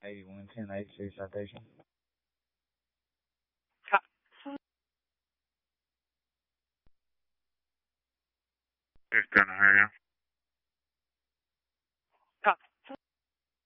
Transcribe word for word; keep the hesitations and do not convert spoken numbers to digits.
eighty-one ten eighty-two citation. Just gonna hurry up.